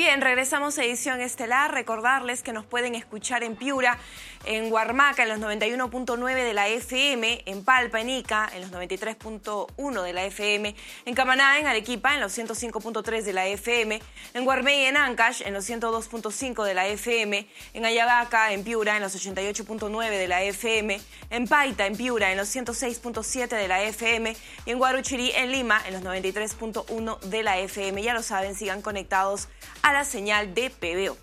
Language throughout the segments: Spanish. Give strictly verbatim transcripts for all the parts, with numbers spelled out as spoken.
Bien, regresamos a Edición Estelar. Recordarles que nos pueden escuchar en Piura, en Huarmaca, en los noventa y uno punto nueve de la F M, en Palpa, en Ica, en los noventa y tres punto uno de la F M, en Camaná, en Arequipa, en los ciento cinco punto tres de la F M, en Guarmey, en Ancash, en los ciento dos punto cinco de la F M, en Ayabaca, en Piura, en los ochenta y ocho punto nueve de la F M, en Paita, en Piura, en los ciento seis punto siete de la F M, y en Guaruchirí, en Lima, en los noventa y tres punto uno de la F M. Ya lo saben, sigan conectados a la señal de P B O.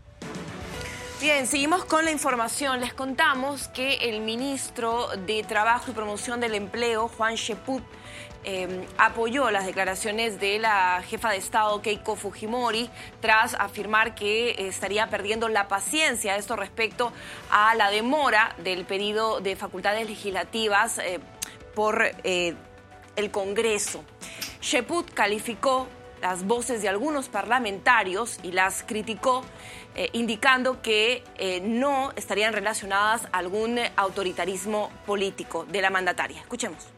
Bien, seguimos con la información. Les contamos que el ministro de Trabajo y Promoción del Empleo, Juan Cheput, eh, apoyó las declaraciones de la jefa de Estado, Keiko Fujimori, tras afirmar que estaría perdiendo la paciencia. Esto respecto a la demora del pedido de facultades legislativas eh, por eh, el Congreso. Cheput calificó las voces de algunos parlamentarios y las criticó, eh, indicando que eh, no estarían relacionadas a algún autoritarismo político de la mandataria. Escuchemos.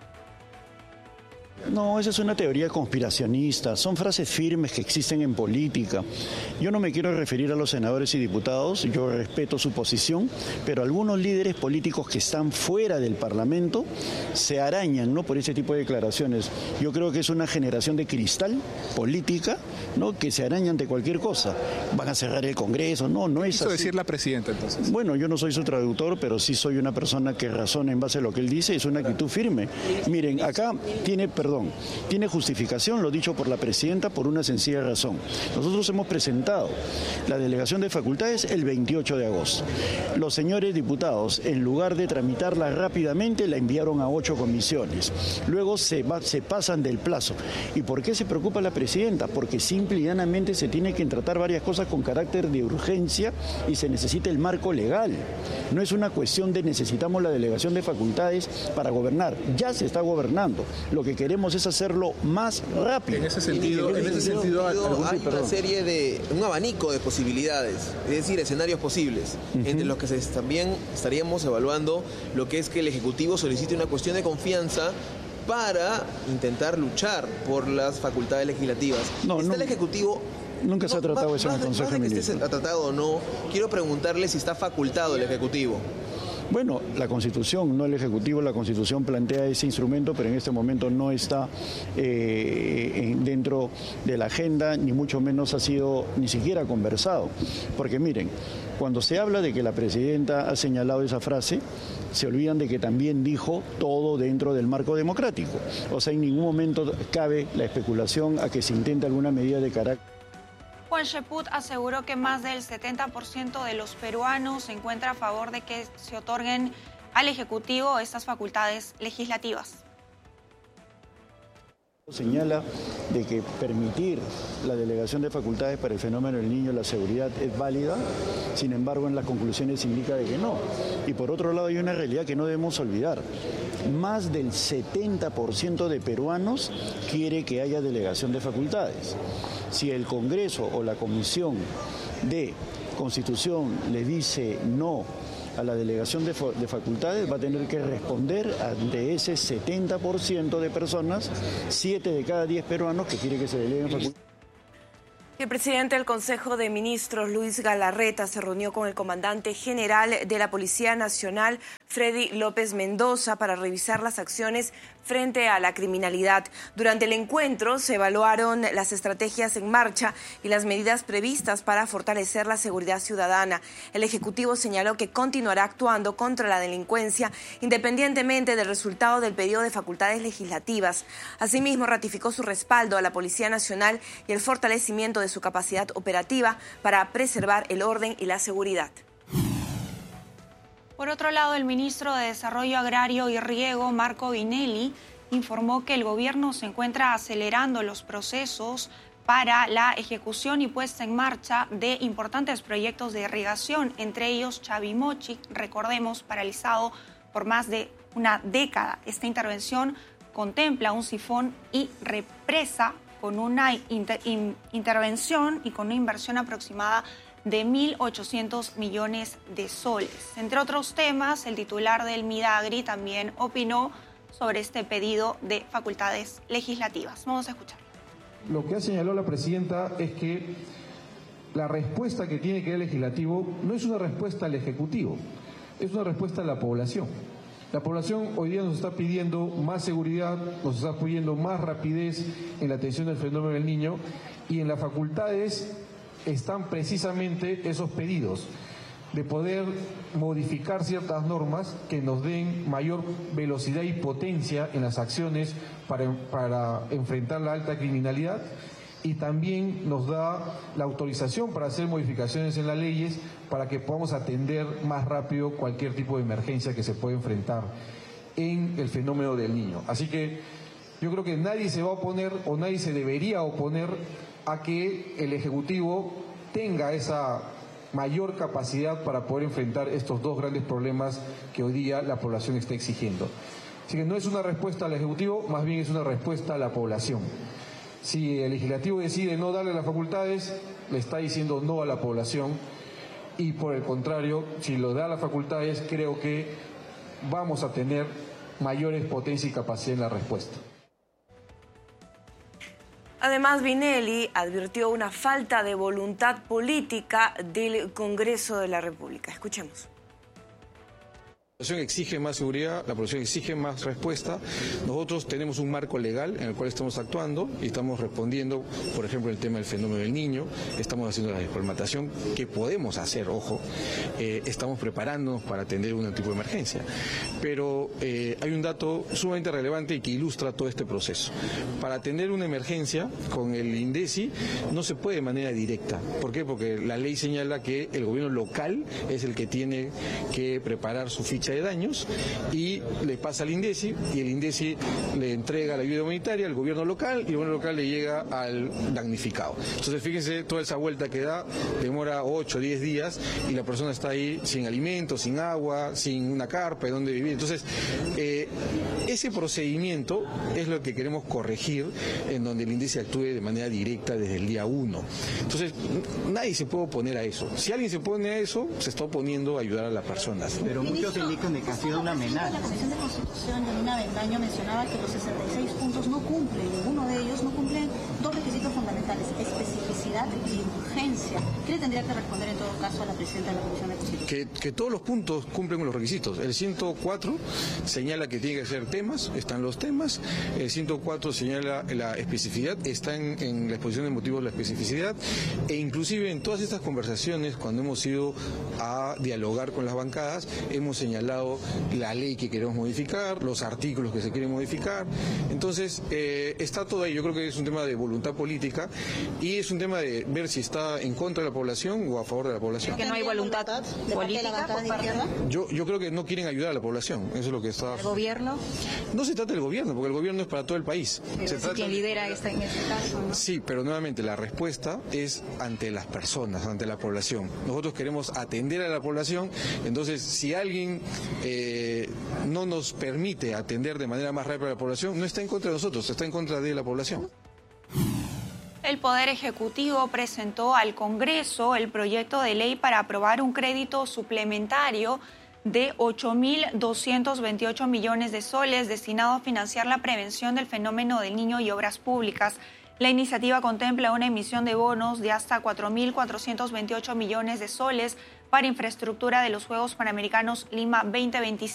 No, esa es una teoría conspiracionista, son frases firmes que existen en política. Yo no me quiero referir a los senadores y diputados, yo respeto su posición, pero algunos líderes políticos que están fuera del Parlamento se arañan, ¿no?, por ese tipo de declaraciones. Yo creo que es una generación de cristal política, ¿no?, que se araña ante cualquier cosa. Van a cerrar el Congreso, no, no es así. ¿Qué quiso decir la presidenta entonces? Bueno, yo no soy su traductor, pero sí soy una persona que razona en base a lo que él dice, es una actitud firme. Miren, acá tiene, perdón, tiene justificación lo dicho por la presidenta por una sencilla razón. Nosotros hemos presentado la delegación de facultades el veintiocho de agosto. Los señores diputados, en lugar de tramitarla rápidamente, la enviaron a ocho comisiones. Luego se, va, se pasan del plazo. ¿Y por qué se preocupa la presidenta? Porque simple y llanamente se tiene que tratar varias cosas con carácter de urgencia y se necesita el marco legal. No es una cuestión de necesitamos la delegación de facultades para gobernar. Ya se está gobernando. Lo que queremos es hacerlo más rápido. En ese sentido, en ese sentido hay una serie de, un abanico de posibilidades, es decir, escenarios posibles, uh-huh. entre los que se, también estaríamos evaluando lo que es que el Ejecutivo solicite una cuestión de confianza para intentar luchar por las facultades legislativas. No, ¿Está no, el Ejecutivo? Nunca se ha tratado no, eso en el Consejo de Ministros. ¿Se ha tratado o no? Quiero preguntarle si está facultado el Ejecutivo. Bueno, la Constitución, no el Ejecutivo, la Constitución plantea ese instrumento, pero en este momento no está eh, dentro de la agenda, ni mucho menos ha sido ni siquiera conversado. Porque miren, cuando se habla de que la presidenta ha señalado esa frase, se olvidan de que también dijo todo dentro del marco democrático. O sea, en ningún momento cabe la especulación a que se intente alguna medida de carácter. Juan Cheput aseguró que más del setenta por ciento de los peruanos se encuentra a favor de que se otorguen al Ejecutivo estas facultades legislativas. Señala de que permitir la delegación de facultades para el fenómeno del niño, la seguridad, es válida, sin embargo en las conclusiones indica de que no. Y por otro lado hay una realidad que no debemos olvidar. Más del setenta por ciento de peruanos quiere que haya delegación de facultades. Si el Congreso o la Comisión de Constitución le dice no a la delegación de, de facultades, va a tener que responder ante ese setenta por ciento de personas, siete de cada diez peruanos que quiere que se deleguen facultades. El presidente del Consejo de Ministros, Luis Galarreta, se reunió con el comandante general de la Policía Nacional, Freddy López Mendoza, para revisar las acciones frente a la criminalidad. Durante el encuentro se evaluaron las estrategias en marcha y las medidas previstas para fortalecer la seguridad ciudadana. El Ejecutivo señaló que continuará actuando contra la delincuencia independientemente del resultado del pedido de facultades legislativas. Asimismo, ratificó su respaldo a la Policía Nacional y el fortalecimiento de su capacidad operativa para preservar el orden y la seguridad. Por otro lado, el ministro de Desarrollo Agrario y Riego, Marco Vinelli, informó que el gobierno se encuentra acelerando los procesos para la ejecución y puesta en marcha de importantes proyectos de irrigación, entre ellos Chavimochic, recordemos, paralizado por más de una década. Esta intervención contempla un sifón y represa con una inter in intervención y con una inversión aproximada de mil ochocientos millones de soles. Entre otros temas, el titular del Midagri también opinó sobre este pedido de facultades legislativas. Vamos a escuchar. Lo que ha señalado la presidenta es que la respuesta que tiene que dar el legislativo no es una respuesta al ejecutivo, es una respuesta a la población. La población hoy día nos está pidiendo más seguridad, nos está pidiendo más rapidez en la atención del fenómeno del niño, y en las facultades están precisamente esos pedidos de poder modificar ciertas normas que nos den mayor velocidad y potencia en las acciones para, para enfrentar la alta criminalidad, y también nos da la autorización para hacer modificaciones en las leyes para que podamos atender más rápido cualquier tipo de emergencia que se pueda enfrentar en el fenómeno del niño. Así que yo creo que nadie se va a oponer, o nadie se debería oponer a que el Ejecutivo tenga esa mayor capacidad para poder enfrentar estos dos grandes problemas que hoy día la población está exigiendo. Así que no es una respuesta al Ejecutivo, más bien es una respuesta a la población. Si el legislativo decide no darle las facultades, le está diciendo no a la población, y por el contrario, si lo da las facultades, creo que vamos a tener mayores potencia y capacidad en la respuesta. Además, Vinelli advirtió una falta de voluntad política del Congreso de la República. Escuchemos. La población exige más seguridad, la población exige más respuesta. Nosotros tenemos un marco legal en el cual estamos actuando y estamos respondiendo, por ejemplo, el tema del fenómeno del niño, estamos haciendo la descolmatación, que podemos hacer, ojo, eh, estamos preparándonos para atender un tipo de emergencia. Pero eh, hay un dato sumamente relevante y que ilustra todo este proceso. Para atender una emergencia con el INDECI no se puede de manera directa. ¿Por qué? Porque la ley señala que el gobierno local es el que tiene que preparar su ficha de daños y le pasa al INDECI, y el INDECI le entrega la ayuda humanitaria al gobierno local y el gobierno local le llega al damnificado. Entonces fíjense toda esa vuelta que da, demora ocho o diez días y la persona está ahí sin alimentos, sin agua, sin una carpa de donde vivir. Entonces eh, ese procedimiento es lo que queremos corregir, en donde el INDECI actúe de manera directa desde el día uno. Entonces nadie se puede oponer a eso. Si alguien se opone a eso, se está oponiendo a ayudar a las personas. Pero muchos indican de que ha sido una amenaza. La Comisión de Constitución, Janina Bendaño, mencionaba que los sesenta y seis puntos no cumplen, ninguno de ellos no cumplen dos requisitos fundamentales: especificidad y urgencia. ¿Qué le tendría que responder en todo caso a la presidenta de la Comisión de Constitución? Que, que todos los puntos cumplen con los requisitos. El ciento cuatro señala que tiene que ser temas, están los temas. El ciento cuatro señala la especificidad, está en, en la exposición de motivos la especificidad, e inclusive en todas estas conversaciones, cuando hemos ido a dialogar con las bancadas, hemos señalado la ley que queremos modificar, los artículos que se quieren modificar. Entonces eh, está todo ahí. Yo creo que es un tema de voluntad política y es un tema de ver si está en contra de la población o a favor de la población. ¿Que no hay voluntad política por parte? Yo, yo creo que no quieren ayudar a la población. Eso es lo que está. ¿El gobierno? No se trata del gobierno, porque el gobierno es para todo el país. Se trata... ¿Quién lidera esta en este caso? ¿No? Sí, pero nuevamente la respuesta es ante las personas, ante la población. Nosotros queremos atender a la población. Entonces, si alguien eh, no nos permite atender de manera más rápida a la población, no está en contra de nosotros, está en contra de la población. El Poder Ejecutivo presentó al Congreso el proyecto de ley para aprobar un crédito suplementario de ocho mil doscientos veintiocho millones de soles destinado a financiar la prevención del fenómeno del niño y obras públicas. La iniciativa contempla una emisión de bonos de hasta cuatro mil cuatrocientos veintiocho millones de soles para infraestructura de los Juegos Panamericanos Lima veinte veinticinco.